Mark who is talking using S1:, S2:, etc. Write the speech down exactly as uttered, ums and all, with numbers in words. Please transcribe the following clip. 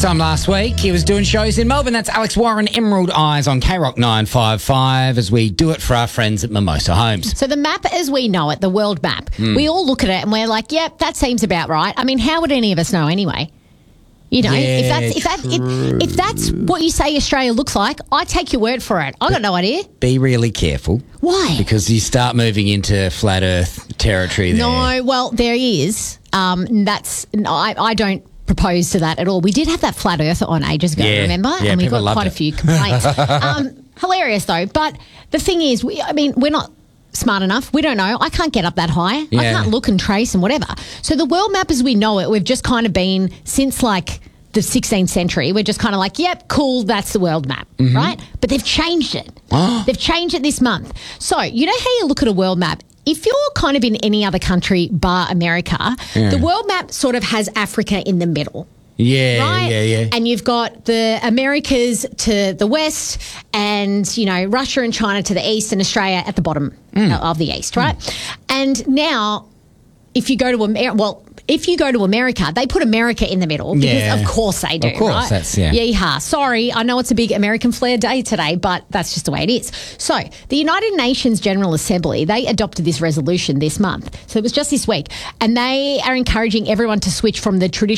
S1: time last week, he was doing shows in Melbourne. That's Alex Warren, Emerald Eyes on K Rock nine five five as we do it for our friends at Mimosa Homes.
S2: So the map as we know it, the world map,
S1: Mm.
S2: we all look at it and we're like, yep, that seems about right. I mean, how would any of us know anyway? You know,
S1: Yeah,
S2: if that's if that if, if that's what you say Australia looks like, I take your word for it. I got no idea.
S1: Be really careful.
S2: Why?
S1: Because you start moving into flat Earth territory there.
S2: No, well, there is. Um, that's I, I don't propose to that at all. We did have that flat Earth on ages ago,
S1: Yeah,
S2: remember?
S1: yeah,
S2: and we
S1: people
S2: got
S1: loved
S2: quite
S1: it.
S2: a few complaints. um, hilarious though. But the thing is, we, I mean, we're not smart enough. We don't know. I can't get up that high.
S1: Yeah.
S2: I can't look and trace and whatever. So the world map as we know it, we've just kind of been since like the sixteenth century. We're just kind of like, yep, cool, that's the world map,
S1: Mm-hmm.
S2: right? But they've changed it. They've changed it this month. So you know how you look at a world map? If you're kind of in any other country bar America,
S1: Yeah.
S2: the world map sort of has Africa in the middle.
S1: Yeah,
S2: Right?
S1: yeah, yeah.
S2: And you've got the Americas to the west and, you know, Russia and China to the east and Australia at the bottom
S1: Mm.
S2: of the east, right? And now if you go to America, well, if you go to America, they put America in the middle because
S1: Yeah.
S2: of course they do,
S1: Of course,
S2: right?
S1: that's- yeah.
S2: Yeehaw. Sorry, I know it's a big American flair day today, but that's just the way it is. So the United Nations General Assembly, they adopted this resolution this month. So it was just this week. And they are encouraging everyone to switch from the traditional